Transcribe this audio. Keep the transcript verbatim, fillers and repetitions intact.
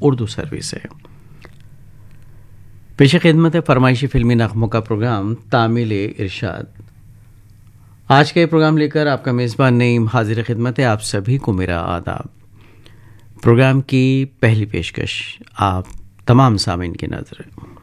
Urdu service है। पेश खिदमत है फरमाइशी फिल्मी नगमों का प्रोग्राम तामिल इरशाद। आज का ये प्रोग्राम लेकर आपका मेज़बान नईम हाजिर खिदमत है। आप सभी को मेरा आदाब। प्रोग्राम की पहली पेशकश आप तमाम सामीन की नज़र।